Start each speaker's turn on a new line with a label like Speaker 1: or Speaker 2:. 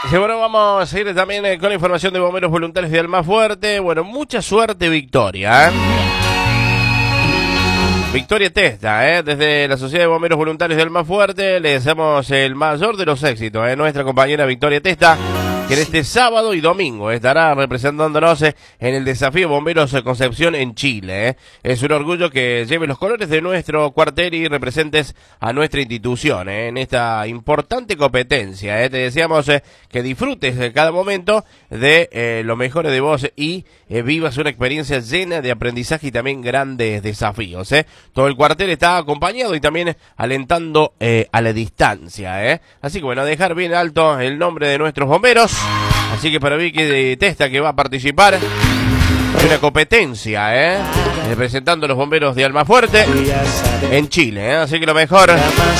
Speaker 1: Sí, bueno, vamos a ir también con la información de bomberos voluntarios de Almafuerte. Bueno, mucha suerte, Victoria. Victoria Testa, desde la Sociedad de Bomberos Voluntarios de Almafuerte le deseamos el mayor de los éxitos, nuestra compañera Victoria Testa, que en este sábado y domingo estará representándonos en el desafío Bomberos Concepción en Chile. Es un orgullo que lleve los colores de nuestro cuartel y representes a nuestra institución en esta importante competencia. Te deseamos que disfrutes cada momento de lo mejor de vos y vivas una experiencia llena de aprendizaje y también grandes desafíos. Todo el cuartel está acompañado y también alentando a la distancia. Así que bueno, dejar bien alto el nombre de nuestros bomberos. Así que para Vicky Testa, que va a participar en una competencia, representando a los bomberos de Almafuerte en Chile. Así que lo mejor